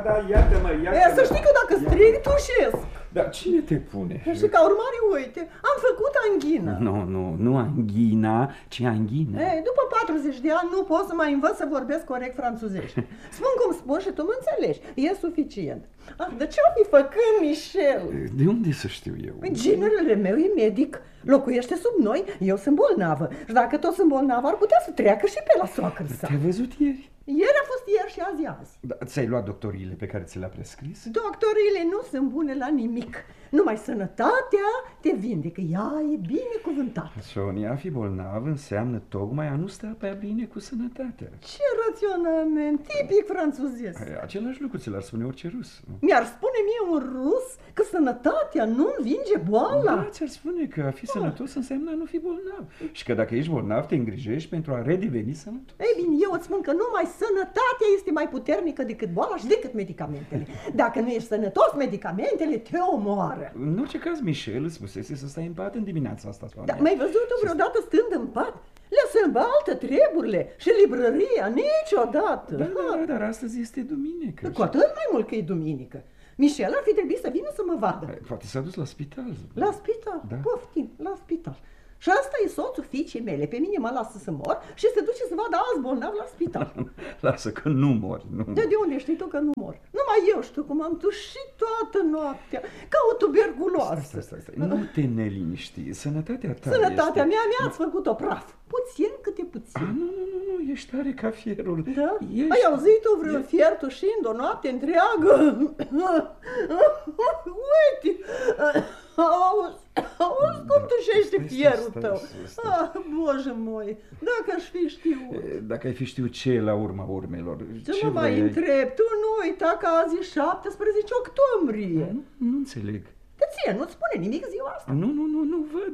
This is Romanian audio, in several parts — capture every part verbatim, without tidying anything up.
da, iartă-mă, iartă-mă. E, să știi că dacă strig, tușesc. Dar cine te pune? Și ca urmare, uite, am făcut anghină. Nu, nu, nu anghina, ci anghină. Ei, după patruzeci de ani nu pot să mai învăț să vorbesc corect franțuzește. Spun cum spun și tu mă înțelegi. E suficient. Ah, de ce-o fi făcând, Michel? De unde să știu eu? Ginerele meu e medic. Locuiește sub noi, eu sunt bolnavă. Și dacă tot sunt bolnavă, ar putea să treacă și pe la soacră sa. Te-ai văzut ieri? Ieri a fost ieri și azi azi. Da, ți-ai luat doctoriile pe care ți le-a prescris? Doctoriile nu sunt bune la nimic. Numai sănătatea te vindecă. Ea e binecuvântată. Sonia, a fi bolnav înseamnă tocmai a nu sta pe bine cu sănătatea. Ce raționament, tipic franțuzesc. Același lucru ți l-ar spune orice rus. Mi-ar spune mie un rus că sănătatea nu învinge boala? Da, ți-ar spune că a fi da. sănătos înseamnă a nu fi bolnav. Și că dacă ești bolnav, te îngrijești pentru a redeveni sănătos. Ei bine, eu îți spun că numai sănătatea este mai puternică decât boala și decât medicamentele. Dacă nu ești sănătos, medicamentele te omoară. În orice caz, Michel îți spusese să stai în pat în dimineața asta, Sonia. Dar m-ai văzut-o vreodată stând în pat? Lasă-mi altă treburile și librăria, niciodată. Da, da, dar astăzi este duminică. Cu atât mai mult că e duminică. Michel ar fi trebuit să vină să mă vadă. Poate s-a dus la spital. La spital? Da. Poftim, la spital. Și asta e soțul fiicei mele. Pe mine mă lasă să mor și se duce să vadă alți bolnavi la spital. Lasă că nu mori. Nu. De, de unde știi tu că nu mor? Numai eu știu cum am tușit toată noaptea, ca o tuberculoză. Stai, stai, stai. Nu te neliniști. Sănătatea ta Sănătatea este... mea mi-ați făcut-o praf. Puțin câte puțin. A, nu, nu, nu, nu, ești tare ca fierul. Da? Ești... Ai auzit tu vreun e... fier tușind o noapte întreagă? Uite! Auzi, auzi cum tușește fierul tău. Ah, Bože moi, dacă aș fi știut. Dacă ai fi știut ce e la urma urmelor. Ce, ce mă mai întreb? Tu nu uita că azi e șaptesprezece octombrie. Nu, nu înțeleg. Că ție nu-ți spune nimic ziua asta? Nu, nu, nu, nu văd.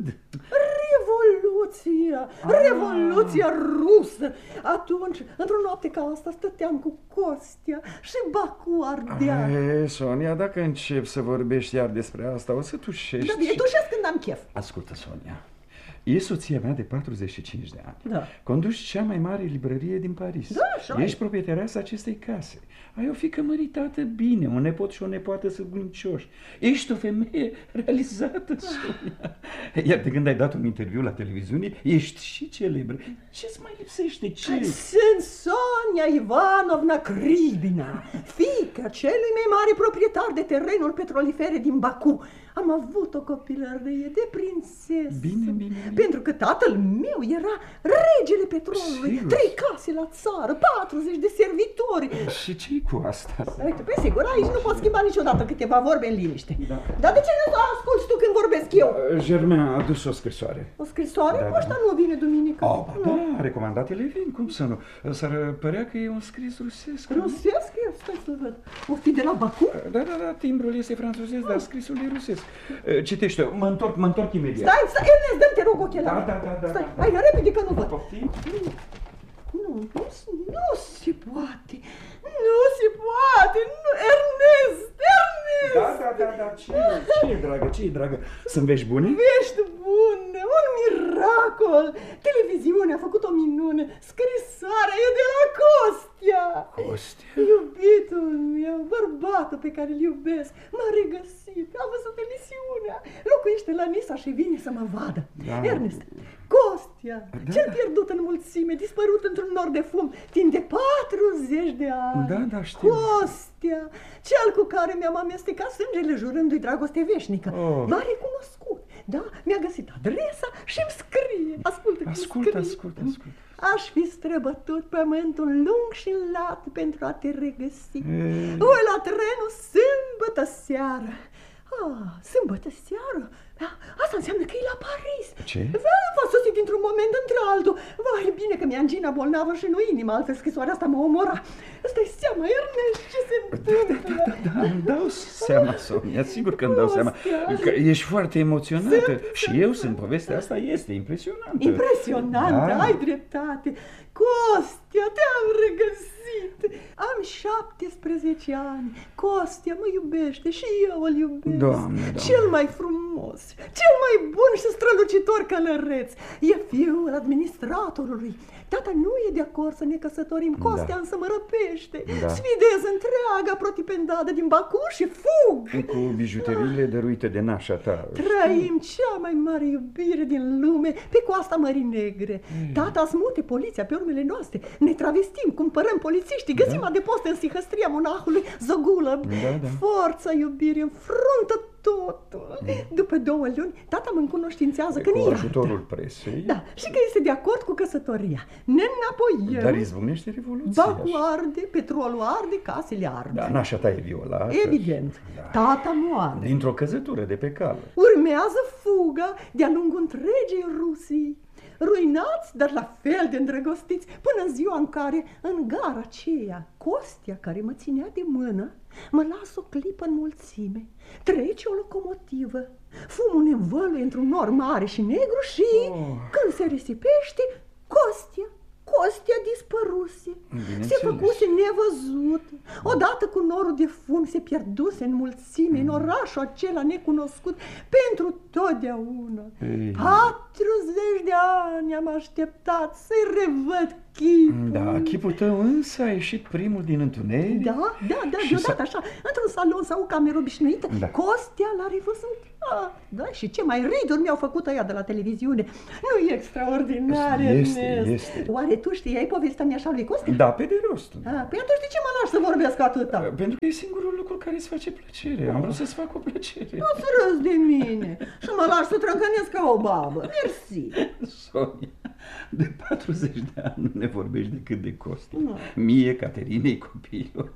Revoluția, ah. Revoluția rusă. Atunci, într-o noapte ca asta, stăteam cu Costea și Baku ardea. E, Sonia, dacă încep să vorbești iar despre asta, o să tușești. Da, bine, tușesc când am chef. Ascultă, Sonia. E soția mea de patruzeci și cinci de ani. Da. Conduci cea mai mare librărie din Paris. Da, așa. Ești proprietereasa acestei case. Ai o fiică măritată bine, un nepot și o nepoată săguncioși. Ești o femeie realizată, Sonia. Iar de când ai dat un interviu la televiziune, ești și celebră. Ce-ți mai lipsește? Ce? Sunt Sonia Ivanovna Cribina, fiica celui mai mare proprietar de terenuri petrolifere din Baku. Am avut o copilărie de prințesă. Bine, bine, bine. Pentru că tatăl meu era regele petrolului. Sigur. Trei case la țară, patruzeci de servitori. Și ce-i cu asta? Uite, pe sigur, aici nu pot schimba niciodată câteva vorbe în liniște. Da. Dar de ce nu asculti tu când vorbesc eu? Germain a adus o scrisoare. O scrisoare? Da, Cu ăștia da. nu vine duminică. Oh, da, recomandatele vin, cum să nu? S-ar părea că e un scris rusesc. Rusesc? Eu, stai să văd. O fi de la Baku? Da, da, da, timbrul este franțuzesc, dar scrisul e rusesc. Citește, mă întorc, mă întorc imediat. Stai, stai, Ernest, dă-mi, te rog, ochelari. Da, da, da, da. Stai, hai, repede că nu văd. Poftim? Nu, nu, nu se poate. Nu se poate. Nu, Ernest, Ernest. Da, da, da, da, ce ce e, dragă, ce e, dragă? Sunt vești bune? Vești bune, un miracol. Televiziunea a făcut o minune. Scrisoarea e de la Costea. Costea? Iubitul meu, bărbatul pe care îl iubesc, m-a regăsit, a văzut emisiunea, locuiește la Nisa și vine să mă vadă. Da. Ernest, Costea, Da, cel da. pierdut în mulțime, dispărut într-un nor de fum, timp de patruzeci de ani. Da, da, știu. Costea, cel cu care mi-am amestecat sângele jurându-i dragoste veșnică. Oh. M-a recunoscut, da, mi-a găsit adresa și îmi scrie. Ascultă cum Ascult, scrie. ascult, ascult. Aș fi străbătut pământul lung și lat pentru a te regăsi. E... Oi la trenul sâmbătă seară. Ah, sâmbătă seară? Da, asta înseamnă că e la Paris. Ce? Va sosi dintr-un moment într-altul. Vai, bine că mi-a angina bolnavă și nu inima, altfel scrisoarea asta mă omora. Îți-i seama, Ernest, ce se întâmplă? Da, da, da, da, îmi dau seama, Sonia, sigur că îmi dau seama că ești foarte emoționată. Și eu sunt, povestea asta este impresionantă. Impresionantă, Da. ai dreptate. Costea, te-am regăsit. sfârșit! Am șaptesprezece ani. Costea mă iubește și eu îl iubesc. Doamne, doamne. Cel mai frumos, cel mai bun și strălucitor călăreț. E fiul administratorului. Tata nu e de acord să ne căsătorim. Costea Da. însă mă răpește. Da. Sfidez întreaga protipendadă din Baku și fug. Cu bijuteriile dăruite de nașa ta. Trăim cea mai mare iubire din lume pe coasta Mării Negre. Tata smute poliția pe urmele noastre. Ne travestim, cumpărăm polițiștii, găsim Da. adăpost în sihăstria monahului Zogulă. Da, da. Forța iubirii înfruntă totul. După două luni, tata mă încunoștințează că Cu ne ajutorul iartă. presei. Da, și că este de acord cu căsătoria. Ne înapoiem. Dar izbucnește revoluția. Bacul arde, petrolul arde, casele arde. Da, nașa ta e violată. Evident. Da. Tata moare. Dintr-o căzătură de pe cală. Urmează fuga de-a lungul întregii Rusii. Ruinați, dar la fel de îndrăgostiți, până în ziua în care, în gara aceea, Costea, care mă ținea de mână, mă lasă o clipă în mulțime. Trece o locomotivă, fumul ne învăluie într-un nor mare și negru și, Oh. când se risipește, Costea, Costea dispăruse. Se Bineînțeles. făcuse nevăzut. Odată cu norul de fum se pierduse în mulțime, în orașul acela necunoscut, pentru totdeauna. Ei. patruzeci de ani am așteptat să-i revăd chipul. Da, chipul tău însă a ieșit primul din întuneric. Da, da, da, Și deodată s-a- așa, într-un salon sau o cameră obișnuită, Da. Costea l-a revăzut. Ah, da, și ce mai riduri mi-au făcut ăia de la televiziune. Nu e extraordinar, Este, Ernest? este. Oare tu știai povestea mea așa lui Costea? Da, pe de rost. Ah, păi atunci de ce mă lași să vorbesc atâta? Pentru că e singurul lucru care îți face plăcere. Am vrut să-ți fac o plăcere. Nu-ți râzi de mine și mă lași să trâncănesc ca o babă. Mersi. Sonia, de patruzeci de ani nu ne vorbești decât de Costea. Nu. Mie, Caterinei, copiilor.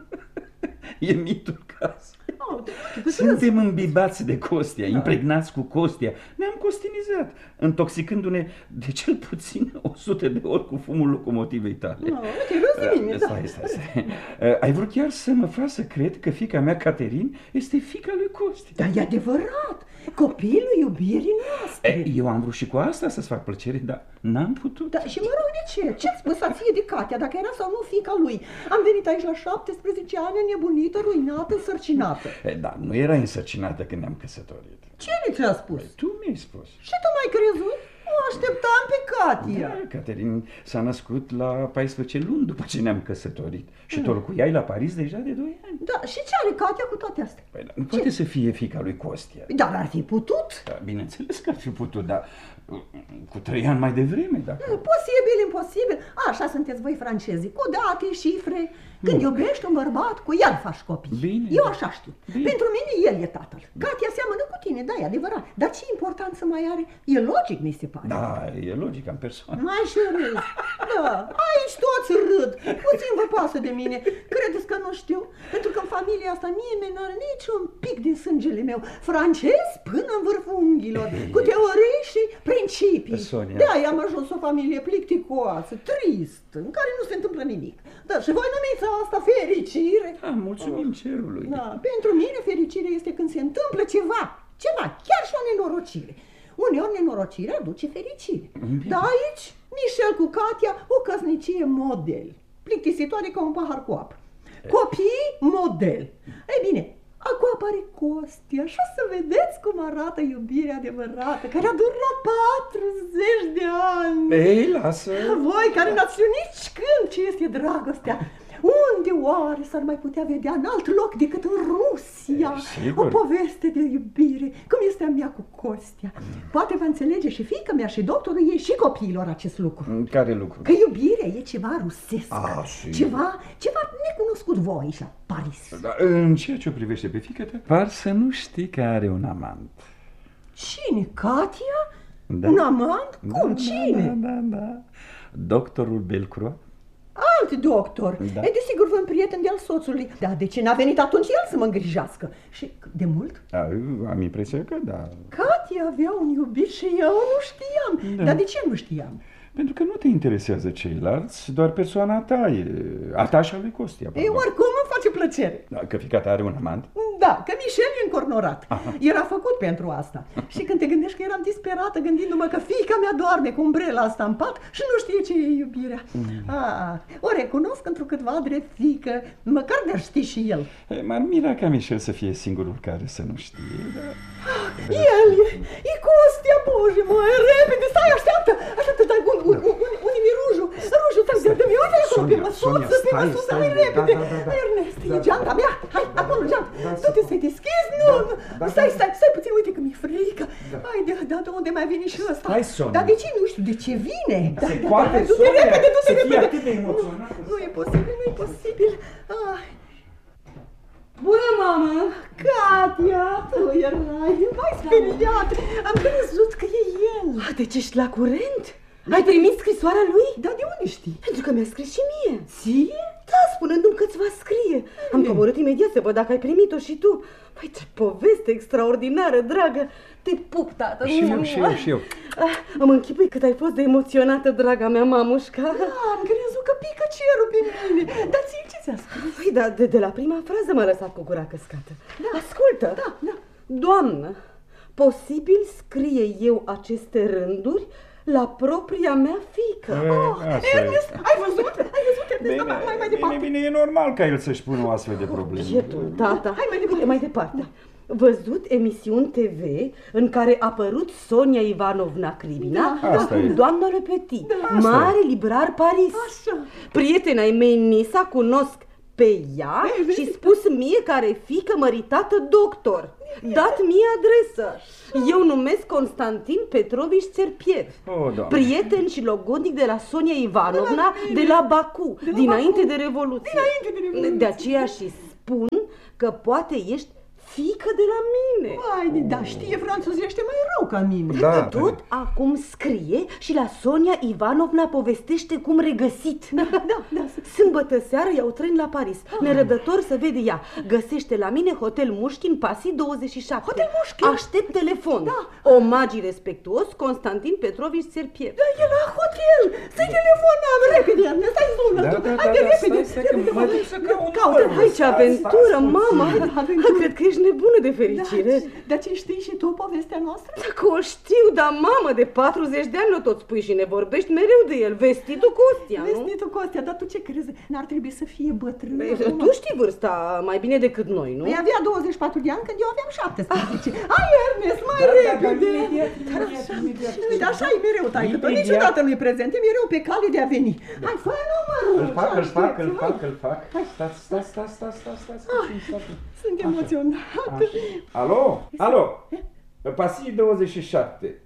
E mitul casă. Oh, te- te- te- Suntem îmbibați de Costea, impregnați cu Costea. Ne-am costinizat, intoxicându-ne de cel puțin o sută de ori cu fumul locomotivei tale. Nu, te râzi de mine, da. Stai, stai, stai. Uh, Ai vrut chiar să mă faci să cred că fiica mea, Caterin, este fiica lui Costea. Dar e adevărat, copilul iubirii noastre. E, Eu am vrut și cu asta să-ți fac plăcere, dar n-am putut. Da, și mă rog, de ce? Ce-ți spus să fie de Katia, dacă era sau nu fiica lui? Am venit aici la șaptesprezece ani, nebunită, ruinată, însărcinată. E, Da, nu era însărcinată când ne-am căsătorit. Ce ți-a spus? Tu mi-ai spus. Și tu m-ai crezut? O așteptam pe Katia. Da, Caterin s-a născut la paisprezece luni după ce ne-am căsătorit și tu locuiai la Paris deja de doi ani. Da, și ce are Katia cu toate astea? Păi, da, nu poate să fie fiica lui Costea. Dar ar fi putut. Da, bineînțeles că ar fi putut, dar uh, cu trei ani mai devreme, dacă... Posibil, imposibil. Așa sunteți voi francezii, cu date, șifre. Când iubești un bărbat, cu el faci copii. Bine. Eu așa știu. Bine. Pentru mine el e tatăl. Katia seamănă cu tine, da, e adevărat. Dar ce importanță mai are? E logic, mi se pare. Da, e logică în persoană. Mai și râzi. Da, aici toți râd. Puțin vă pasă de mine. Credeți că nu știu? Pentru că în familia asta nimeni nu are niciun pic din sângele meu. Francez până în vârful unghiilor. Cu teorii și principii. Sonia. De-aia am ajuns o familie plicticoasă, trist, în care nu se întâmplă nimic. Da, și voi numiți asta fericire? Da, mulțumim cerului. Da, pentru mine fericire este când se întâmplă ceva, ceva, chiar și o nenorocire. Uneori nenorocirea aduce fericire. Bine. Dar aici, Michel cu Katia, o căsnicie model, plictisitoare ca un pahar cu apă. Copii model. Ei bine, acum apare Costea și o să vedeți cum arată iubirea adevărată, care a durat patruzeci de ani. Ei, lasă. Voi care n-ați știut nici când ce este dragostea, unde oare s-ar mai putea vedea în alt loc decât în Rusia E, sigur. o poveste de iubire, cum este a mea cu Costea? Poate va înțelege și fiica mea și doctorul ei și copiilor acest lucru. Care lucru? Că iubirea e ceva rusesc, Ah, sigur. ceva, ceva necunoscut voi aici la Paris. Da, în ceea ce o privește pe fiica ta, par să nu știi că are un amant. Cine? Katia? Da. Un amant? Cum? Da, Cine? Da, da, da. Doctorul Belcroix. Alt doctor. Da. E desigur vreun prieten de-al soțului. Dar de ce n-a venit atunci el să mă îngrijească? Și de mult? A, am impresia că da. Katia avea un iubit și eu nu știam. Da. Dar de ce nu știam? Pentru că nu te interesează ceilalți, doar persoana ta e a ta și a lui Costea. Ei, probabil. oricum îmi face plăcere. Da, că fiica ta are un amant? Da, că Michel e în încornorat. Aha. Era făcut pentru asta. Și când te gândești că eram disperată gândindu-mă că fiica mea doarme cu umbrela asta în pat și nu știe ce e iubirea. Mm. Ah, o recunosc întrucâtva drept fiică, măcar de-ar ști și el. M-ar mira ca Michel să fie singurul care să nu știe, dar... Ah, el e, e Costea, Bože măi, repede, stai, așteaptă, așteaptă, stai, unde mi-e rujul, rujul, stai, dă-mi, uite acolo, pe măsuță, pe măsuță, hai repede, Ernest, e geanta mea, hai, acolo, geanta, du-te să-i deschizi, nu, nu, stai, stai, stai puțin, uite că mi-e frică, hai, de unde mai vine și ăsta, dar de ce, nu știu, de ce vine, se poate, Sonia, repede, du-te să fie repede, atât de emoționată, nu e posibil, nu e posibil, ah. Bună, mamă! Katia, tu erai, m-ai speriat, am crezut că e el. Deci ești la curent? Ai primit scrisoarea lui? Da, de unde știi? Pentru că mi-a scris și mie. Ție? Da, spunându-mi că îți va scrie. Am coborât imediat să văd dacă ai primit-o și tu. Păi, ce poveste extraordinară, dragă. Te pup, tată. Și eu, și eu, și eu. Ah, îmi închipui cât ai fost de emoționată, draga mea, mamușca. Da, am crezut că pică cerul pe mine. Dar ție ce ți-a scris? Păi, da, de, de la prima frază m-a lăsat cu gura căscată. Da. Ascultă. Da, da. Doamnă, posibil scrie eu aceste rânduri la propria mea fiică. E, oh, Ernest, ai văzut? Ai văzut, Ernest? Bine, Da, mai, mai departe. bine, bine, e normal ca el să-și pună o astfel de probleme. Bietul tata. Hai mai departe. Mai departe. Văzut emisiuni T V în care a apărut Sonia Ivanovna Cribina da, cu doamna Le Petit, da, mare librar Paris. Așa. Prietena-i mei Nisa cunosc pe ea Ei, și spus mie care fiică măritată doctor. Dat mie adresă. Eu numesc Constantin Petrovici Țerpiev, oh, prieten și logodnic de la Sonia Ivanovna de la Baku, de la dinainte Baku. de Revoluție. Dinainte de Revoluție. De aceea și spun că poate ești fiică de la mine. Mai, da, știe franțuzește mai rău ca mine. Da, Că tot acum scrie și la Sonia Ivanovna povestește cum regăsit. Da, da, da. Sâmbătă seară iau tren la Paris. Nerăbdător să vede ea. Găsește la mine Hotel Mușkin, Pasi douăzeci și șapte. Hotel Mușkin? Aștept telefon. Da. Omagii respectuos, Constantin Petrovici Țerpiev. Da, e la hotel. Să-i telefonăm repede, Ernest, stai sună. Da, da, Hai de da, repede. stai, stai, că mă duc să caut Caută. numărul. Hai, ce aventură, Stați mama! aventură. Cred că ești nebună de fericire. Da, dar ce știi și tu povestea noastră? Dacă o știu, dar mamă, de patruzeci de ani nu tot spui și ne vorbești mereu de el. Vestitul Costea, nu? Vestitul Costea, dar tu ce crezi? N-ar trebui să fie bătrân? Tu știi vârsta mai bine decât noi, nu? Păi avea douăzeci și patru de ani când eu aveam șaptesprezece. Ah. Hai, Ernest, mai Da, da, da, repede! imediat, imediat, imediat. Uite, așa e mereu, taică, tot Imediat. niciodată nu-i prezent, e mereu pe cale de a veni. Hai, fă numărul! Îl fac, îl fac, îl Hai. fac, îl fac. Stați, stați, stați, stați, stați, stați, puțin, stați. Sunt Așa. emoționată. Așa. Alo? Alo? Pasi douăzeci și șapte.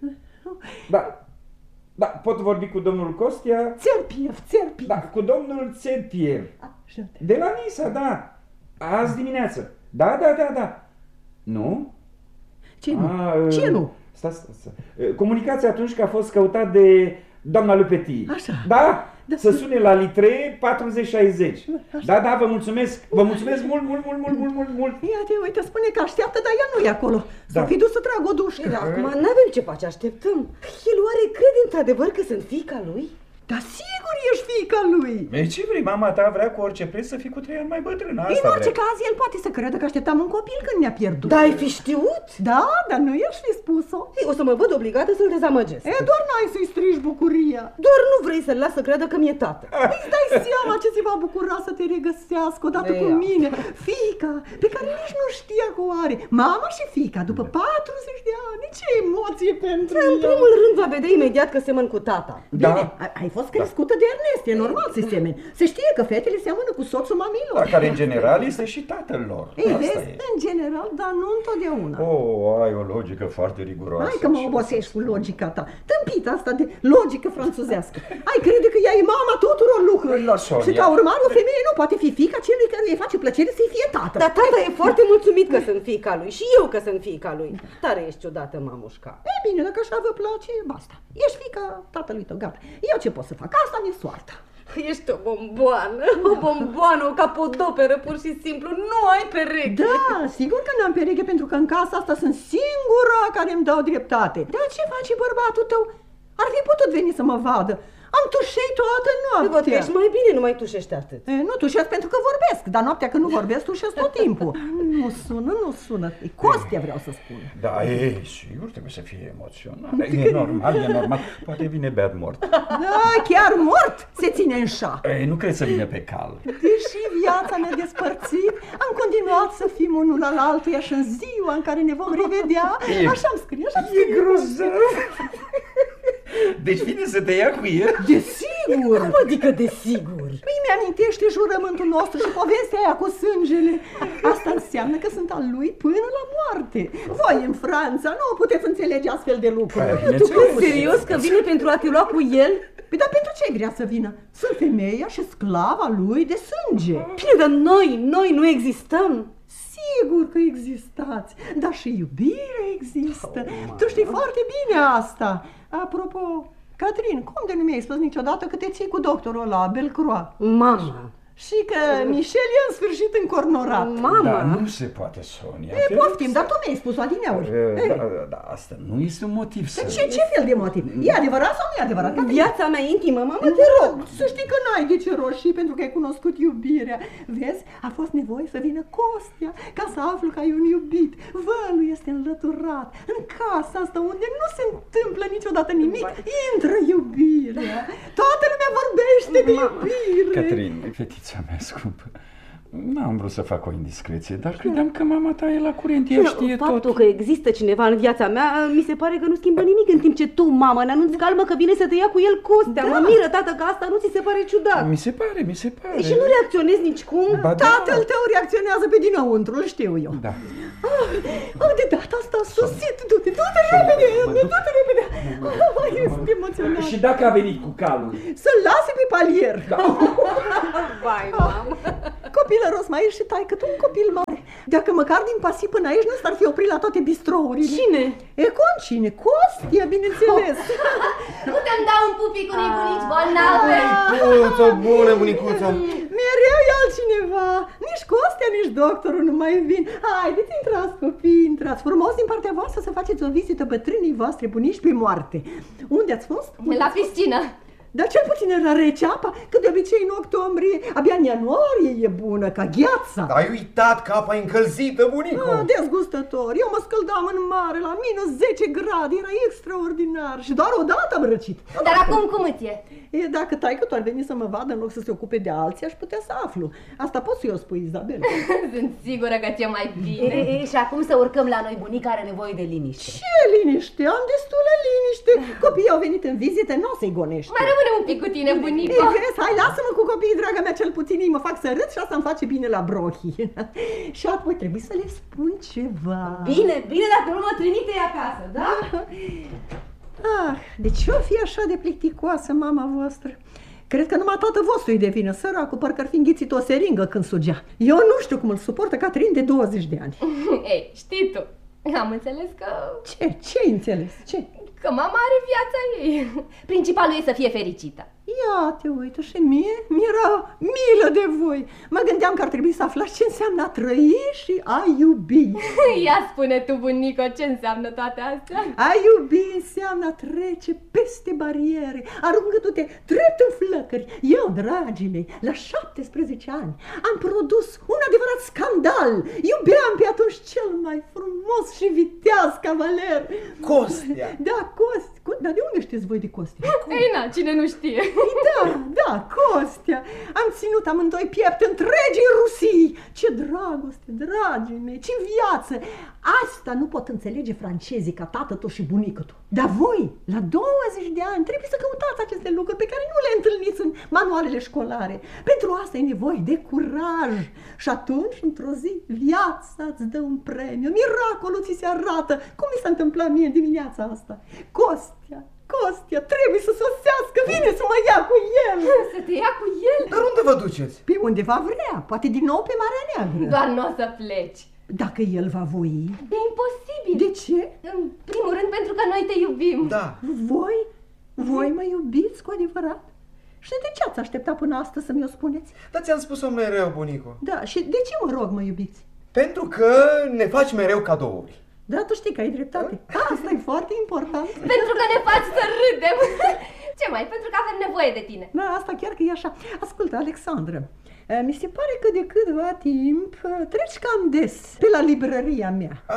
Da. Da, pot vorbi cu domnul Costea? Țerpiev, Țerpiev. Da, cu domnul Țerpiev. Așa. De la Nisa, da. Azi dimineață. Da, da, da, da. Nu? Ce nu? A, Ce nu? Stați, stați, stați. Comunicația atunci că a fost căutat de doamna Le Petit. Așa. Da? Da. Să sune la litre patruzeci șaizeci. Așa. Da, da, vă mulțumesc. Vă mulțumesc mult, mult, mult, mult, mult, mult, mult. Ia te uite, spune că așteaptă, dar ea nu e acolo. S-o Da. fi dus să trag o dușcă. Da, acum n-avem ce face, așteptăm. El oare crede într-adevăr că sunt fiica lui? Dar sigur ești fiica lui. E, ce vrei? Mama ta vrea cu orice preț să fii cu trei ani mai bătrână. În orice caz, el poate să crede că așteptam un copil când ne-a pierdut. Da, ai fi știut? Da, dar nu i-aș fi spus-o. Ei, o să mă văd obligată să-l dezamăgesc. E, doar n-ai să-i strigi bucuria. Doar nu vrei să-l las să creadă că mi-e tată. Îți dai seama ce se va bucura să te regăsească odată Ei, cu ia. mine. Fiica, pe care nici nu știa că o are. Mama și fiica, după patruzeci de ani. Ce emoție pentru În ea. primul rând va vedea imediat că semăn cu tata. Da. Bine, ai, ai fost crescută de Ernest, e normal să semeni. Se știe că fetele seamănă cu soțul mamilor. Da, care în general este și tatăl lor. Ei, Asta vezi, e. în general, dar nu întotdeauna. Oh, ai o logică foarte riguroasă. Hai că mă obosești cu logica ta. Tâmpita asta de logică franțuzească. Ai crede că ea e mama tuturor lucrurilor. Sonia. Și ca urmare o femeie nu poate fi fiica celui care îi face plăcere să-i fie tată. Dar tata e foarte mulțumit că sunt fiica lui și eu că sunt fiica lui. Tare ești ciudată, mamușca. E bine, dacă așa vă place, basta. Ești fiica tatălui tău, gata. Eu ce pot să fac? Asta mi-e soarta. Ești o bomboană, o bomboană, o capodoperă, pur și simplu, nu ai pereche. Da, sigur că n-am pereche, pentru că în casa asta sunt singura care îmi dau dreptate. Dar ce face bărbatul tău? Ar fi putut veni să mă vadă. Am tușit toată noaptea. Văd că ești mai bine, nu mai tușești atât. E, nu tușesc pentru că vorbesc, dar noaptea când nu vorbesc, tușesc tot timpul. Nu sună, nu sună. E Costea, vreau să spun. Da, e, sigur, trebuie să fie emoționat. E normal, e normal. Poate vine beat mort. Da, chiar mort se ține în șa. E, nu cred să vină pe cal. Deși viața ne-a despărțit, am continuat să fim unul al altuia și în ziua în care ne vom revedea, E- așa-mi scrie, așa-mi E scrie. grozav. Deci vine să te ia cu el? Desigur! Cum adică desigur? Păi mi-amintește jurământul nostru și povestea aia cu sângele. Asta înseamnă că sunt al lui până la moarte. Voi în Franța nu puteți înțelege astfel de lucruri. Păi, Tu bineînțeles. crezi serios că vine pentru a te lua cu el? Păi dar pentru ce vrea să vină? Sunt femeia și sclava lui de sânge. Bine, dar noi, noi nu existăm. Sigur că existați, dar și iubirea există. Tu știi foarte bine asta. Apropo, Catrin, cum de nu mi-ai spus niciodată că te ții cu doctorul ăla, Belcroix? Mama. Și că Michel e în sfârșit încornorat. Mama. Da, nu se poate, Sonia. E, Te poftim, rog dar să- tu mi-ai spus-o adineauri. E, Ei, Da, da, da, asta nu este un motiv să... ce, ce fel de motiv? E adevărat sau nu e adevărat? Catrin? Viața mea intimă, mama, Te rog, să știi că n-ai de ce roșii pentru că ai cunoscut iubirea. Vezi, a fost nevoie să vină Costea ca să aflu că ai un iubit. Vălul este înlăturat. În casa asta unde nu se întâmplă niciodată nimic, intră iubirea. Toată lumea vorbește de iubire. Catrin, fetița mea scumpă, n-am vrut să fac o indiscreție, dar credeam că mama ta e la curent, ea știe Faptul tot. că există cineva în viața mea, mi se pare că nu schimbă nimic, în timp ce tu, mamă, ne anunți calmă că vine să te ia cu el Costea. Da. Mă miră, tată, că asta nu ți se pare ciudat. Mi se pare, mi se pare. Și nu reacționezi nicicum? Ba da. Tatăl tău reacționează pe dinăuntru, îl știu eu. Da. Oh, de data asta a sosit. Du-te, du-te repede, du-te repede. Oh, sunt emoționat. Și dacă a venit cu calul? Să-l lase pe palier. Vai, mamă. Copilăros mai ești și taică tu un copil mare. Dacă măcar din Pasi până aici nu s-ar fi oprit la toate bistrourile. Cine? E con cine? Costia, bineînțeles. Putem da un pupic unei bunici bolnave. Bunicuță, bună, bunicuță! Mereu e altcineva. Nici Costia, nici doctorul nu mai vin. Haideți, intrați copii, intrați. Frumos din partea voastră să faceți o vizită bătrânii voastre bunici pe moarte. Unde ați fost? La piscină. Dar cel puțin era rece apa, că de obicei în octombrie, abia în ianuarie e bună, ca gheața. Ai uitat că apa e încălzită, bunicu! Ah, dezgustător. Eu mă scăldam în mare la minus zece grade, era extraordinar și doar o dată am răcit. Dar acum cum îți e? E, dacă taică tu ar veni să mă vadă în loc să se ocupe de alții, aș putea să aflu. Asta pot să-i o spui, Izabel. Sunt sigură că ți-e mai E, bine. e, e, și acum să urcăm la noi, bunica are nevoie de liniște. Ce liniște, am destulă liniște. Copiii au venit în vizite, nu o să-i gonești. Mai rămâne un pic cu tine, Ei, bunico. vezi, hai, lasă-mă cu copiii, draga mea, cel puțin ei mă fac să râd și asta îmi face bine la brochii. Și apoi trebuie să le spun ceva. Bine, bine, dacă nu mă trimite acasă, da? Ah, de ce o fi așa de plicticoasă mama voastră? Cred că numai tatăl vostru îi de vină, săracul, parcă ar fi înghițit o seringă când sugea. Eu nu știu cum îl suportă Catrin de douăzeci de ani. Ei, știi tu, am înțeles că... Ce? Ce-ai înțeles? Ce? că mama are viața ei. Principalul e să fie fericită. Ia te uită, și mie mi-era milă de voi. Mă gândeam că ar trebui să aflați ce înseamnă a trăi și a iubi. Ia spune tu, bunico, ce înseamnă toate astea? A iubi înseamnă a trece peste bariere, aruncându-te drept în flăcări. Eu, dragile, la șaptesprezece ani am produs un adevărat scandal. Iubeam pe atunci cel mai frumos și viteaz cavaler. Costea! Da, Cost. Dar de unde știți voi de Costea? Ei, na, cine nu știe. Da, da, Costea. Am ținut amândoi piept întregii Rusii. Ce dragoste, dragii mei, ce viață. Asta nu pot înțelege francezii ca tată tu și bunică tu. Dar voi, la douăzeci de ani, trebuie să căutați aceste lucruri pe care nu le întâlniți în manualele școlare. Pentru asta e nevoie de curaj. Și atunci, într-o zi, viața îți dă un premiu. Miracolul ți se arată. Cum mi s-a întâmplat mie dimineața asta? Costea, Costea, trebuie să sosească, vine să mă ia cu el. Să te ia cu el? Dar unde vă duceți? Pe unde va vrea, poate din nou pe Marea Neagră. Doar nu o să pleci. Dacă el va voi. E imposibil. De ce? În primul rând pentru că noi te iubim. Da. Voi? Voi mă iubiți cu adevărat? Și de ce ați așteptat până astăzi să mi-o spuneți? Dar ți-am spus-o mereu, bunico. Da, și de ce mă rog mă iubiți? Pentru că ne faci mereu cadouri. Da, tu știi că ai dreptate. Asta e foarte important. Pentru că ne faci să râdem. Ce mai? Pentru că avem nevoie de tine. Da, asta chiar că e așa. Ascultă, Alexandră, mi se pare că de câtva timp treci cam des pe la librăria mea. A,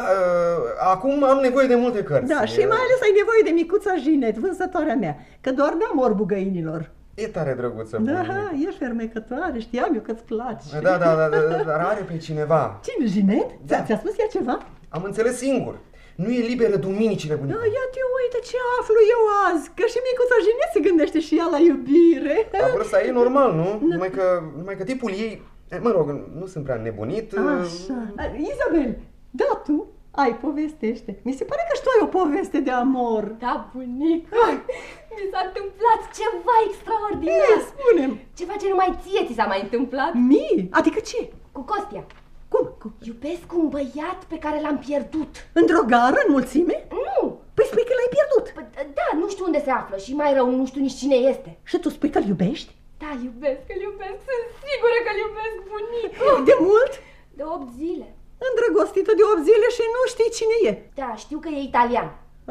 acum am nevoie de multe cărți. Da, și mai ales ai nevoie de micuța Jinet, vânzătoarea mea, că doar n-am orbul găinilor. E tare drăguță. Da, ești fermecătoare, știam eu că-ți place. Da, da, da, da, dar are pe cineva. Cine, Jinet? Da. Ți-a spus ea ceva? Am înțeles singur. Nu e liberă duminicile, bunică. Da, ia te uite ce aflu eu azi, că și micuța Jinet se gândește și ea la iubire. La vârsta e normal, nu? Numai că, numai că tipul ei, mă rog, nu sunt prea nebunit. Așa. Izabel, da, tu ai, povestește. Mi se pare că și tu ai o poveste de amor. Da, bunică, mi s-a întâmplat ceva extraordinar. E, spune-mi. Ceva ce numai ție ți s-a mai întâmplat. Mie? Adică ce? Cu Costia. Cum? Cum? Iubesc un băiat pe care l-am pierdut. Într-o gară, în mulțime? Nu. Păi spui că l-ai pierdut. P da, nu știu unde se află și mai rău, nu știu nici cine este. Și tu spui că-l iubești? Da, iubesc, că-l iubesc, sunt sigură că-l iubesc, bunică. De mult? De opt zile. Îndrăgostită de opt zile și nu știi cine e. Da, știu că e italian.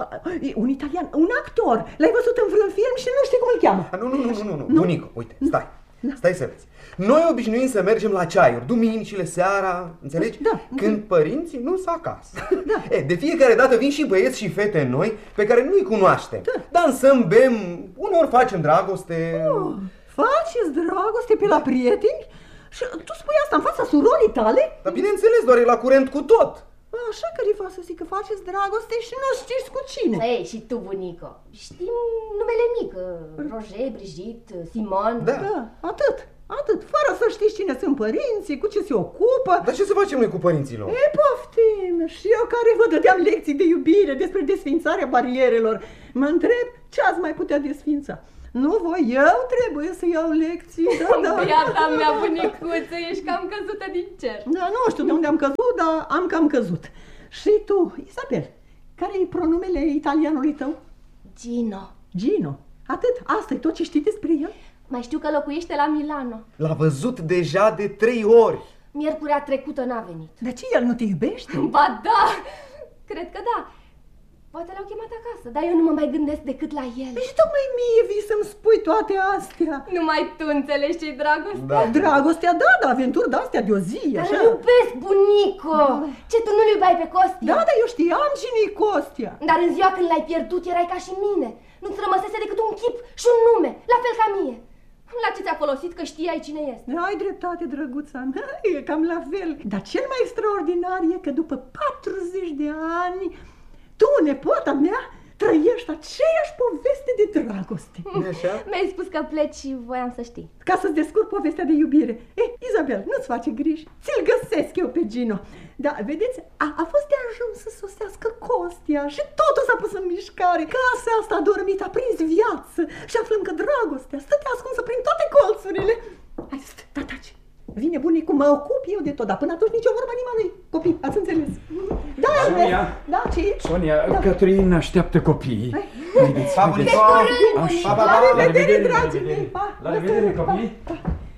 E un italian, un actor. L-ai văzut în vreun film și nu știi cum îl cheamă. Nu, nu, nu, nu, nu, nu. Bunică, uite, stai. Da. Stai să vezi. Noi obișnuim să mergem la ceaiuri, duminicile, seara, înțelegi? Da. Când părinții nu sunt acasă. Da. E, de fiecare dată vin și băieți și fete noi pe care nu-i cunoaștem. Da. Dansăm, bem, uneori facem dragoste. Oh, faceți dragoste pe la prieteni? Și tu spui asta în fața surorii tale? Dar bineînțeles, doar e la curent cu tot. Așa că îi fac să zic că faceți dragoste și nu știți cu cine. Ei, și tu, bunico, știm numele mic, Roger, Brigitte, Simon. Da. Da, atât, atât, fără să știți cine sunt părinții, cu ce se ocupă. Dar ce să facem noi cu părinții lor? E, poftim, și eu care vă dădeam lecții de iubire despre desfințarea barierelor, mă întreb ce ați mai putea desfința. Nu voi, eu trebuie să iau lecții, da, da. Iata mea, bunicuță, ești cam căzută din cer. Da, nu știu de unde am căzut, dar am cam căzut. Și tu, Isabel, care e pronumele italianului tău? Gino. Gino. Atât? Asta e tot ce știi despre el? Mai știu că locuiește la Milano. L-a văzut deja de trei ori. Miercurea trecută n-a venit. De ce, el nu te iubește? Ba da, cred că da. Poate l-au chemat acasă, dar eu nu mă mai gândesc decât la el. Și tocmai mie vii să-mi spui toate astea. Numai tu înțelegi ce-i dragostea. Da. Dragostea, da, da, aventuri de-astea de o zi, Dar așa. îl iubesc, bunico. Ce, tu nu-l iubeai pe Costia? Da, dar eu știam cine-i Costia. Dar în ziua când l-ai pierdut erai ca și mine. Nu-ți rămăsese decât un chip și un nume, la fel ca mie. La ce ți-a folosit că știai cine este? Ai dreptate, drăguța mea, e cam la fel. Dar cel mai extraordinar e că după patruzeci de ani, tu, nepoata mea, trăiești aceeași poveste de dragoste. Așa? Mi-ai spus că pleci și voiam să știi. Ca să-ți descurc povestea de iubire. Eh, Izabel, nu-ți face griji, ți-l găsesc eu pe Gino. Da, vedeți, a, a fost de ajuns să sosească Costia și totul s-a pus în mișcare. Casa asta adormit a prins viață și aflăm că dragostea stătea ascunsă prin toate colțurile. Hai, stă, da, taci. Vine bunicul, mă ocup eu de tot, dar până atunci nicio vorba nimănui. Copii, ați înțeles? Da, Sonia! da, ce e? Sonia, da. Cătălin așteaptă copiii. Haideți, Pa, haideți. bunico! Așa. Pa, pa, La pa! revedere, la dragii revedere. mei! Pa, La revedere, pa, copii! pa.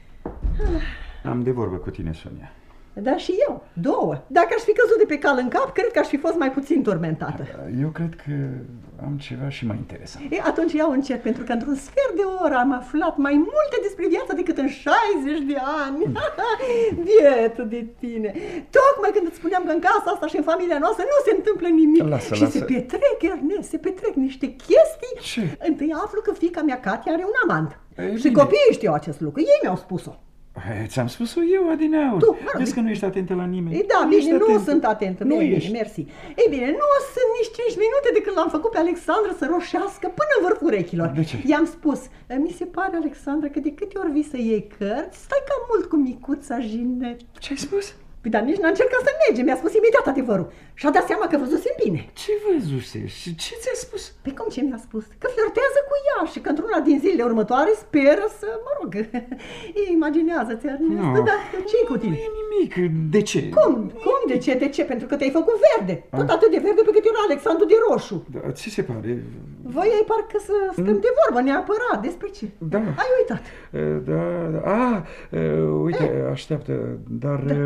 Am de vorbă cu tine, Sonia. Da, și eu, două. Dacă aș fi căzut de pe cal în cap, cred că aș fi fost mai puțin tormentată. Eu cred că am ceva și mai interesant. E, atunci iau încet, pentru că într-un sfert de oră am aflat mai multe despre viața decât în șaizeci de ani. Bietul de tine! Tocmai când îți spuneam că în casa asta și în familia noastră nu se întâmplă nimic. Lasă, și lasă. se petrec, Ernest, se petrec niște chestii. Ce? Întâi aflu că fiica mea, Katia, are un amant. Ei, și bine. copiii știu acest lucru, ei mi-au spus-o. Hai, ți-am spus-o eu, adineauri. Tu, mă rog, Vezi că nu ești atentă la nimeni. Ei, da, Nu bine, ești nu atentă. sunt atentă. Nu Bine, ești. mersi. Ei bine, nu sunt nici cinci minute de când l-am făcut pe Alexandra să roșească până în vârful urechilor. De ce? I-am spus, mi se pare, Alexandra, că de câte ori vii să iei cărți, stai cam mult cu micuța Jinet. Ce ai spus? Păi, dar nici n-a încercat să nege, mi-a spus imediat adevărul. Și-a dat seama că văzusem bine. Ce văzuse? Și ce ți-a spus? Pe cum ce mi-a spus? Că flirtează cu ea și că într-una din zilele următoare speră să, mă rog, imaginează-ți, Ernest, Nu. da, ce-i cu Nu tine? e nimic. De ce? Cum? Cum? De ce? De ce? Pentru că te-ai făcut verde. Tot atât de verde pe cât era Alexandru de roșu. Da, ți se pare? Voi ai parcă să stăm de vorbă neapărat. Despre ce? Da. Ai uitat. Da, da. Ah, uite, așteaptă, dar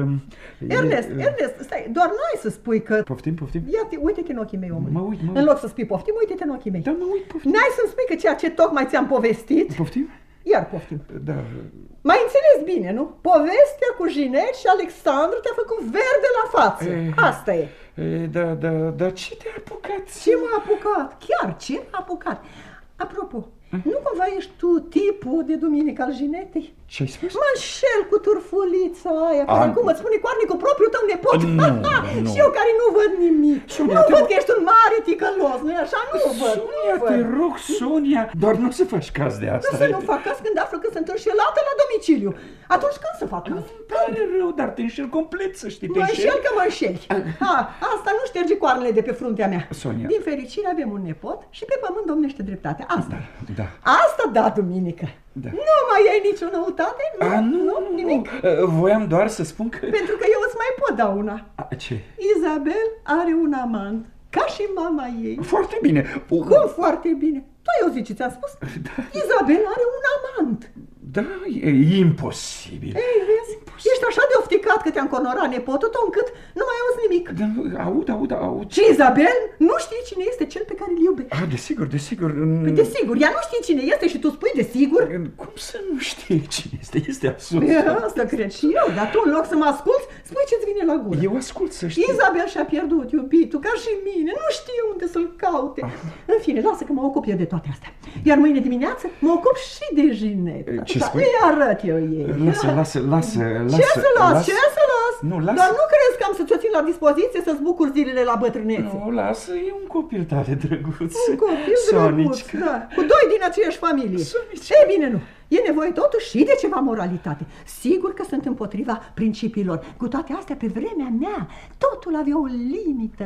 Ernest, Ernest, stai, doar n-ai să spui că... Poftim, poftim? Ia, uite-te în ochii mei, omule. Mă uit, mă uit. În loc să spui poftim, uite-te în ochii mei. Da, mă uit, poftim. N-ai să-mi spui că ceea ce tocmai ți-am povestit... Poftim? Iar poftim. Da. M-ai înțeles bine, nu? Povestea cu Jinet și Alexandru te-a făcut verde la față. E, Asta e. e, da, da, dar ce te-a apucat? Ce m-a apucat? Chiar ce m-a apucat? Apropo, nu cumva ești tu tipul de duminică al Jinetei? Ce-ai spus? Mă înșel cu turfulița aia, care A, acum îți spune coarnicul propriul tău nepot. Nu, nu. Și eu care nu văd nimic. Sonia, nu te văd rog. că ești un mare ticălos, nu-i așa? Nu văd, Sonia, nu te văd. rog, Sonia, doar nu să faci caz de asta. Nu să nu fac caz când află că sunt înșelată la domiciliu. Atunci când să fac caz? Îmi pare rău, dar te înșel complet, să știi, te Mă înșel. înșel că mă înșeli. Ha, asta nu șterge coarnele de pe fruntea mea. Sonia. Din fericire avem un nepot și pe pământ domnește dreptatea. Asta. Da. Asta da, duminică. Da. Nu mai ai nicio noutate? Nu, A, nu, nu, nimic. nu. Voiam doar să spun că... Pentru că eu îți mai pot da una. A, ce? Isabel are un amant, ca și mama ei. Foarte bine. O- Cum foarte bine? Tu ai auzit ce ți-am spus? Da. Isabel are un amant. Da, e imposibil. Ei, vezi? Ești așa de ofticat că te-am conorat nepotul tău încât nu mai auzi nimic. Da, aud, aud, aud. Și Isabel nu știe cine este cel pe care îl iubește. A, desigur, desigur. Păi desigur, ea nu știe cine este și tu spui desigur? Cum să nu știe cine este? Este absurd. E, asta cred și eu, dar tu în loc să mă asculți, spui ce-ți vine la gură. Eu ascult, să știi. Isabel și-a pierdut iubitul, ca și mine, nu știe unde să-l caute. În fine, lasă că mă ocup eu de toate astea. Iar mâine dimineață mă ocup și de Jinet. Ce spui? Îi arăt eu ei. Lasă, lasă, lasă, lasă. Ce să las? Ce să las? Nu, lasă. Dar nu crezi că am să ți-o țin la dispoziție să-ți bucuri zilele la bătrânețe? Nu, lasă, e un copil tare drăguț. Un copil drăguț, Sonicica. da, cu doi din aceeași familie. Sonicica. Ei bine, nu. E nevoie totuși și de ceva moralitate. Sigur că sunt împotriva principiilor. Cu toate astea, pe vremea mea, totul avea o limită.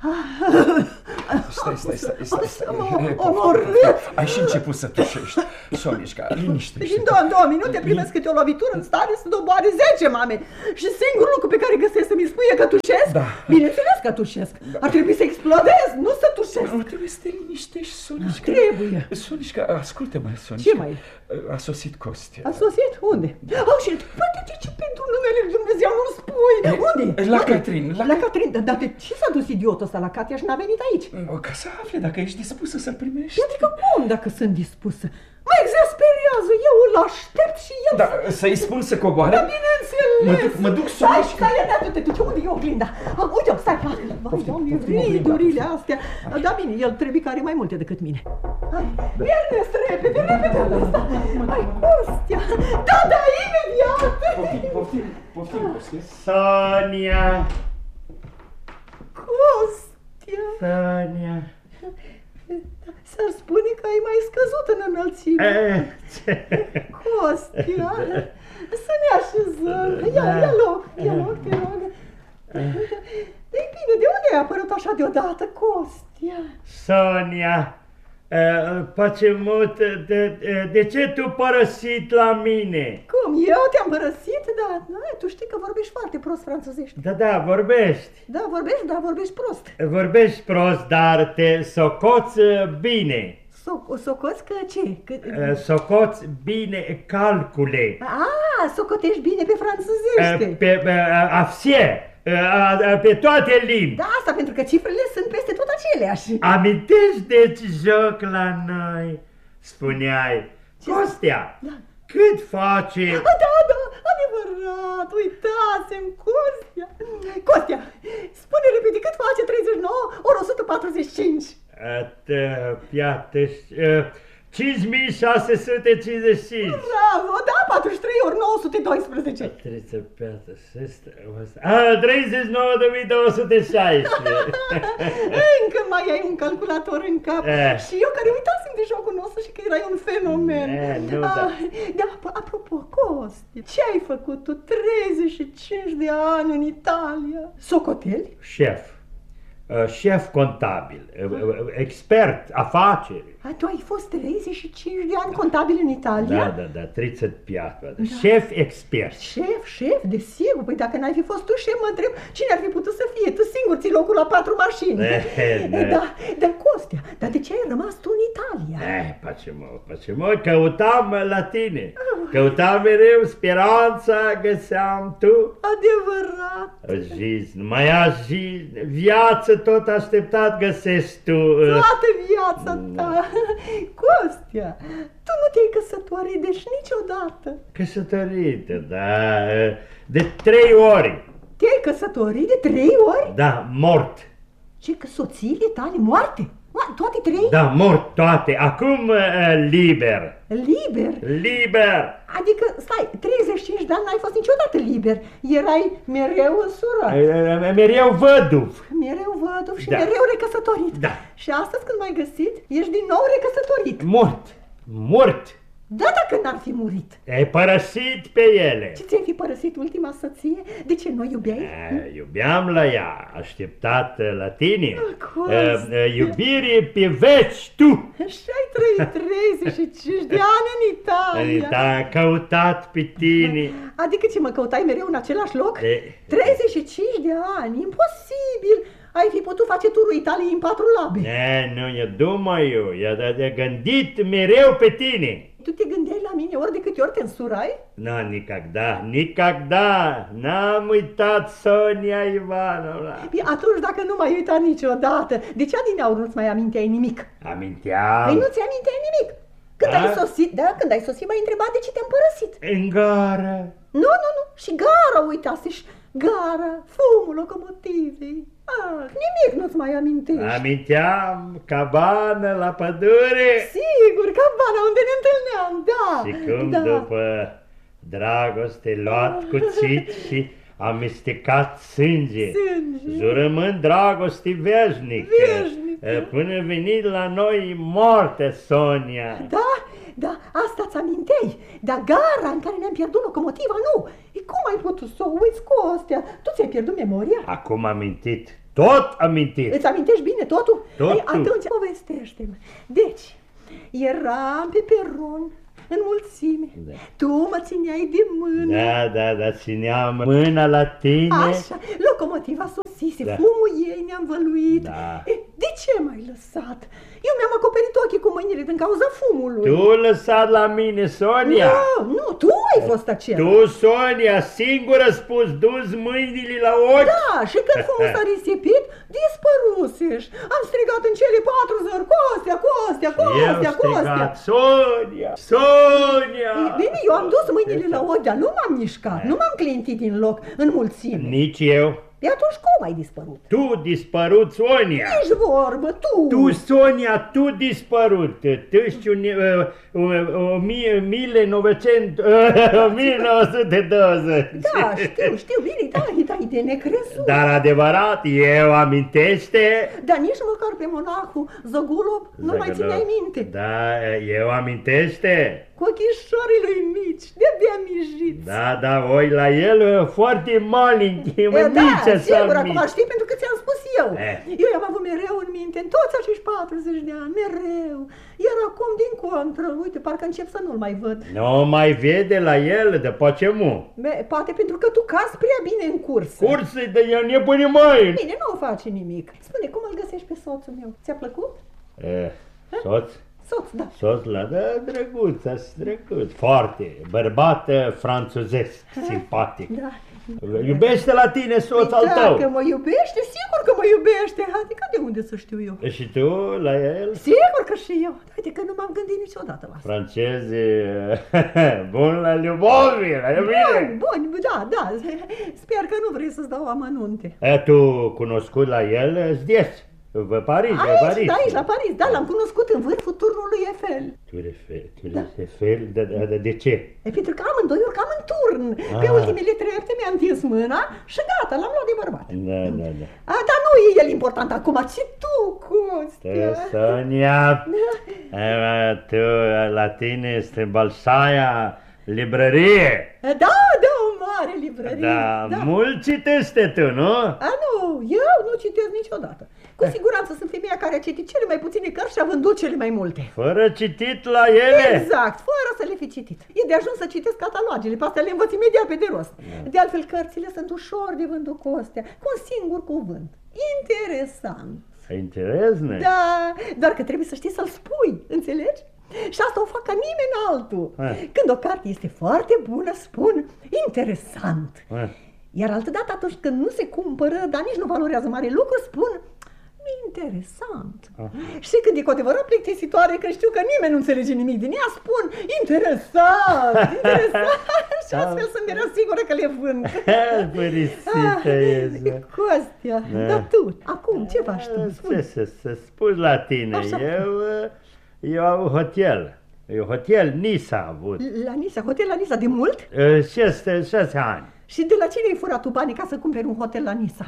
Stai, stai, stai, stai, stai. Mă E, omorât. Ai și început să tușești. Sonișca, liniștește-te. Din două în două minute primesc câte o lovitură în stare să doboare zece mame. Și singurul lucru pe care găsesc să mi spui e că tușesc? Da. Bineînțeles că tușesc. Ar trebui să explodez, nu să tușesc. Nu trebuie să te liniștești, Sonișca. Trebuie. Sonișca, ascultă-mă, Sonișca. Ce mai? A sosit Costea. A sosit? Unde? Oh, și poate de ce pentru numele lui Dumnezeu nu spui? Unde? La Unde? Catrin. La, la Catrin. Dar de ce s-a dus idiotul ăsta la Katia și n-a venit aici? Ca să afle dacă ești dispusă să-l primești. Adică cum dacă sunt dispusă? Mă exasperează, eu îl aștept și el... Da, să-i spun să coboare? Da, bineînțeles! Mă duc, mă duc, Stai, Sonișca. stai, ia, du-te, du-te, unde e oglinda? Ah, uite-o, stai, hai, vai, doamne, ridurile astea. Da, bine, el trebuie că are mai multe decât mine. Hai, Ernest, repede, repede, ăsta. Hai, Costea, da, da, imediat. Poftim, poftim, poftim, Costea. Sonia! Costea, Sonia! s-ar spune că ai mai scăzut în înălțime. Eh, ce? Costea, să ne așezăm. Ia, ia loc, ia loc, te rog. Ei bine, de unde ai apărut așa deodată, Costea? Sonia! Uh, Pacemut, de, de ce tu părăsit la mine? Cum, eu te-am părăsit? Da, nu, tu știi că vorbești foarte prost franțuzești. Da, da, vorbești. Da, vorbești, da, vorbești prost. Vorbești prost, dar te socoți bine. So, socoți că ce? Că... Uh, Socoți bine calcule. A, socotești bine pe franțuzește. Uh, Pe uh, afsie. Pe toate limbi. Da, asta pentru că cifrele sunt peste tot aceleași. Amintești deci joc la noi? Spuneai, Ce? Costea, Da. cât face... A, da, da, adevărat, uitasem, Costea. Costea, spune repede cât face treizeci și nouă ori o sută patruzeci și cinci. Atât, iată, cinci mii șase sute cincizeci și cinci. Bravo, da, patruzeci și trei ori nouă sute doisprezece. treizeci și nouă de mii două sute șaisprezece. Încă mai ai un calculator în cap. Eh. Și eu care uitasem de jocul nostru și că erai un fenomen. Eh, nu, da. Ah, da, apropo, Costi, ce ai făcut tu treizeci și cinci de ani în Italia? Socoteli? Șef, uh, șef contabil, uh, uh, expert, afaceri. A, tu ai fost treizeci și cinci de ani contabil în Italia? Da, da, da, treizeci patru, da. Șef expert. Șef, șef, desigur. Păi dacă n-ai fi fost tu șef, mă întreb cine ar fi putut să fie. Tu singur ții locul la patru mașini. Eh, da. Da, dar Costea, dar de ce ai rămas tu în Italia? Eh, pacemo, pacemo, căutam la tine. Ah, Căutam mereu speranța, găseam tu. Adevărat. Zis, numai azi viață tot așteptat găsești tu. Toată viața ta. Costea, tu nu te-ai căsătorit, deci niciodată. Căsătorită, da, de trei ori. Te-ai căsătorit de trei ori? Da, mort. Ce, că soțiile tale moarte? Toate trei? Da, mort toate. Acum liber. Liber? Liber. Adică, stai, treizeci și cinci de ani n-ai fost niciodată liber. Erai mereu însurat. Mereu văduv. Mereu văduv și da. mereu recăsătorit. Da. Și astăzi când m-ai găsit, ești din nou recăsătorit. Mort. Mort. Da, dacă n-ar fi murit. Ai părăsit pe ele. Ce ți-ai fi părăsit ultima soție? De ce nu iubeai? A, iubeam la ea, așteptat la tine. A, a, iubire pe veci tu. Și-ai trăit treizeci și cinci de ani în Italia. Te-a căutat pe tine. Adică ce, mă căutai mereu în același loc? E... treizeci și cinci de ani, imposibil. Ai fi putut face turul Italiei în patru labe. E, nu e dumai eu, e gândit mereu pe tine. Tu te gândeai la mine ori de câte ori te însurai? Nu, nicagda, nicagda, n-am uitat Sonia Ivanovna. Păi atunci dacă nu m-ai uitat niciodată, de ce adineaur nu-ți mai aminteai nimic? Aminteam. Păi nu-ți aminteai nimic. Când da? ai sosit, da, când ai sosit m-ai întrebat de ce te-am părăsit. În gară. Nu, nu, nu, și gara uitase, și gara, fumul locomotivei. Ah, nimic nu-ți mai amintești. Aminteam cabană la pădure. Sigur, cabana unde ne întâlneam, da. Și cum da. După dragoste luat cuțit și amestecat sânge, sânge. Jurământ dragoste veșnică, veșnică. Până venit la noi moarte, Sonia. Da, da, asta-ți aminteai, dar gara în care ne-am pierdut locomotiva, nu. E, cum ai putut să o uiți, Costea? Tu ți-ai pierdut memoria? Acum amintit, tot amintit. Îți amintești bine totul? Totul. Ei, atunci povestește-mă. Deci, eram pe peron, în mulțime. Da. Tu mă țineai de mână. Da, da, da, țineam mâna la tine. Așa, locomotiva sosise, da. Fumul ei ne-a învăluit. Da. E, de ce m-ai lăsat? Eu mi-am acoperit ochii cu mâinile din cauza fumului. Tu lăsat la mine, Sonia? Nu, nu, tu ai fost acela. Tu, Sonia, singură spus, dus mâinile la ochi? Da, și când fumul s-a risipit, dispărusești. Am strigat în cele patru zări, Costea, Costea, Costea, Costea. Sonia, Sonia! E, bine, eu am dus mâinile la ochi, dar nu m-am mișcat, nu m-am clintit din loc, în mulțime. Nici eu. E atunci cum ai dispărut? Tu dispărut, Sonia! Nici vorbă, tu! Tu, Sonia, tu dispărut! Tu știi o mie nouă sute douăzeci. Da, știu, știu, bine, da, e de necrezut. Dar adevărat, eu amintește... Dar nici măcar pe monahul Zăgulov nu mai țineai minte. Da, eu amintește... Cu ochișorii lui mici, de-abia mijit. Da, da, oi la el foarte malinchi, mici. Da, sigur, acum știi pentru că ți-am spus eu. Eh. Eu i-am avut mereu în minte, în toți acești patruzeci de ani, mereu. Iar acum, din contră, uite, parcă încep să nu-l mai văd. Nu mai vede la el, de poate mu. Be, poate pentru că tu cazi prea bine în cursă. Cursă, de el nebune mai. Bine, nu face nimic. Spune, cum îl găsești pe soțul meu? Ți-a plăcut? Eh, soț? Soț, da. Soț la, da, drăguț, drăguț, foarte, bărbat franțuzesc, simpatic. Da. Iubește la tine soț al tău. Dacă mă iubește, sigur că mă iubește. Adică de unde să știu eu? Și tu la el? Sigur că și eu. Uite că nu m-am gândit niciodată la asta. Francezi, bun la iubire, la iubire. Bun, bun, da, da. Sper că nu vrei să-ți dau amănunte. E, tu cunoscut la el, Zdies? Vă Paris, aici, Paris. Da, aici, la Paris, da, l-am cunoscut în vârful turnului Eiffel. Eiffel, da. Eiffel, de, de, de ce? E pentru că amândoi urcam în turn. Ah. Pe ultimele trepte mi-a întins mâna și gata, l-am luat de bărbat. Da, da, da. A, dar nu e el important acum, ci tu, Costea. Tu, Sonia, da. Tu, la tine este Balsaia librărie. Da, da, o mare librărie. Da, da. Mult citește tu, nu? A, nu, eu nu citesc niciodată. Cu siguranță sunt femeia care a citit cele mai puține cărți și a vândut cele mai multe. Fără citit la ele? Exact, fără să le fi citit. E de ajuns să citesc catalogele, pe astea le învăț imediat pe de rost. Da. De altfel, cărțile sunt ușor de vândut, Costea, cu un singur cuvânt. Interesant. Interesne? Da, doar că trebuie să știi să-l spui, înțelegi? Și asta o fac ca nimeni altul. A. Când o carte este foarte bună, spun interesant. A. Iar altădată atunci când nu se cumpără, dar nici nu valorează mare lucru, spun interesant. A. Și când e cu adevărat plictisitoare, că știu că nimeni nu înțelege nimic din ea, spun interesant, interesant. Și astfel sunt mereu sigură că le vând. Părisită ești. Costea, Da. dar tu, acum, ce faci tu? Spune. Ce să, să spun la tine, Așa. eu, eu am un hotel. Eu hotel Nisa am avut. La Nisa, hotel la Nisa, de mult? Șase, șase ani. Și de la cine ai furat tu banii ca să cumperi un hotel la Nisa?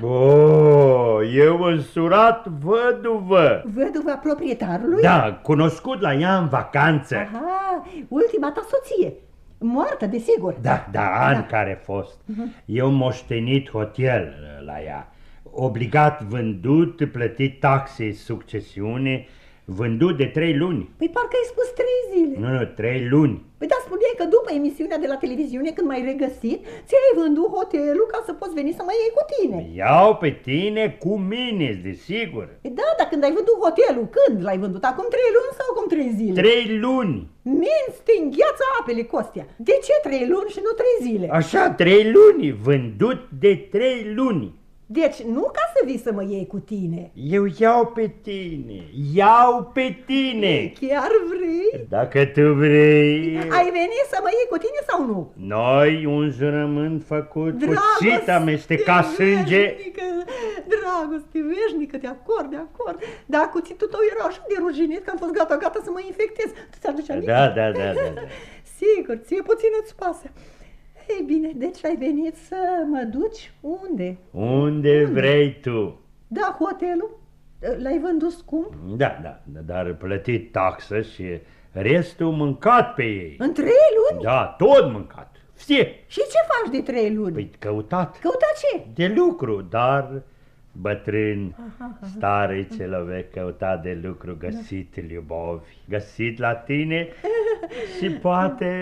Oh, eu însurat văduvă. Văduva proprietarului? Da, cunoscut la ea în vacanță. Aha, ultima ta soție. Moartă, desigur. Da, da, an Da. care a fost. Eu moștenit hotel la ea. Obligat vândut, plătit taxe, succesiune, vândut de trei luni. Păi parcă ai spus trei zile. Nu, nu, trei luni. Păi da, spuneai că după emisiunea de la televiziune, când m-ai regăsit, ți-ai vândut hotelul ca să poți veni să mă iei cu tine. Iau pe tine cu mine, desigur. Păi da, dar când ai vândut hotelul, când l-ai vândut? Acum trei luni sau acum trei zile? Trei luni. Minți, te îngheață apele, Costea. De ce trei luni și nu trei zile? Așa, trei luni, vândut de trei luni. Deci nu ca să vii să mă iei cu tine. Eu iau pe tine, iau pe tine. Chiar vrei? Dacă tu vrei. Ai venit să mă iei cu tine sau nu? Noi un jurământ făcut, cuțit amestecat sânge. veșnică, dragoste veșnică, de acord, de acord. Dar cuțitul tău era așa de ruginit că am fost gata, gata să mă infectez. Tu ți-aduce aminte? Da, da, da, da, da. Sigur, ție puțin îți pasă. Ei bine, deci ai venit să mă duci unde? Unde vrei tu. Da, hotelul? L-ai vândut scump? Da, da, dar plătit taxă și restul mâncat pe ei. În trei luni? Da, tot mâncat. Fie. Și ce faci de trei luni? Păi căutat. Căuta ce? De lucru, dar bătrân, stare celăvec, căutat de lucru, găsit iubovi, găsit la tine și poate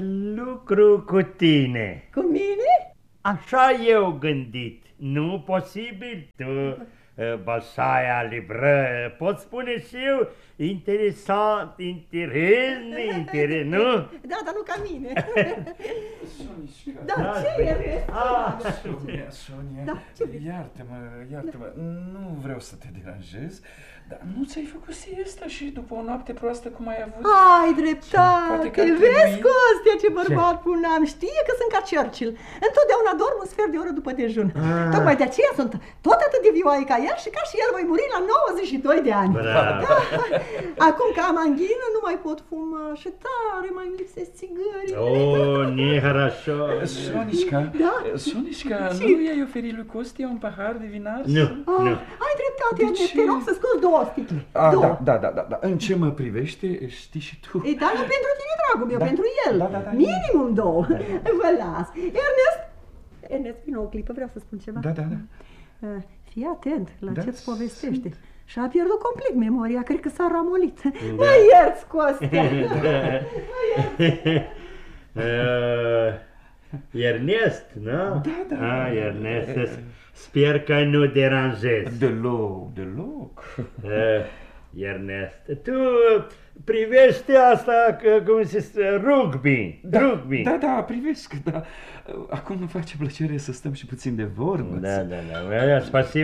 lucru cu tine. Cu mine? Așa eu gândit, nu posibil, tu, balșaia libră, pot spune și eu, interesant, interesant, interes, nu? Da, dar nu ca mine. Sonișca. Da, ce e? Ah, Sonia, Sonia, Da, ce vrei? iartă-mă, iartă-mă, nu vreau să te deranjez, dar nu ți-ai făcut siesta și după o noapte proastă cum ai avut? Ai dreptate, Poate că ar vezi, trebui- Costea, ce bărbat bun am. Știe că sunt ca Churchill. Întotdeauna dorm un sfert de oră după dejun. Ah. Tocmai de aceea sunt tot atât de vioaie ca el și ca și el voi muri la nouăzeci și doi de ani. Bravo. Da. Acum că am anghină, nu mai pot fuma și tare mai îmi lipsesc țigările. Oh, не хорошо. Sonișca, Da? Sonișca, Ce? nu i-ai oferit lui Costea un pahar de vin ars? Nu, Ah, nu. ai dreptate, De Ernest, ce? te rog să scoți două sticle. A, două. da, da, da, da, da. În ce mă privește, știi și tu. Ei, dar nu pentru tine, dragul meu, Da. pentru el. Da, da, da. Minimum două. Vă las. Ernest, Ernest, vină o clipă, vreau să spun ceva. Da, da, da. Uh, Fii atent la Da, ce-ți povestește. sunt. Și-a pierdut complet memoria, cred că s-a ramolit. Mă ierți, Costea! Uh, Ernest, nu? Da, da. Ah, Ernest, sper că nu deranjez. Deloc, deloc. Uh, Ernest, tu privești asta, că, cum se zice, rugby, Da, rugby. da, da, privesc, da. Acum îmi face plăcere să stăm și puțin de vorbă. Da, da, da, spasibo.